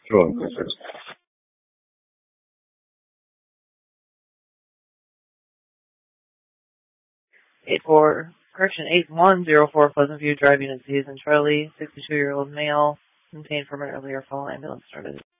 Sure, officers. 8104 Pleasant View, driving at Citizen Charlie, 62-year-old male, contained from an earlier call. Ambulance started.